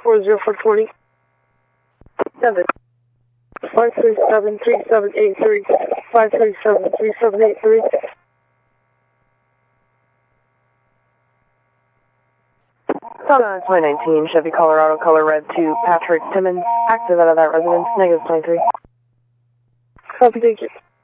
40420. 7. 5373783. 5373783. Southern 2019 Chevy Colorado color red to Patrick Timmons, active out of that residence, -23. Copy, thank you.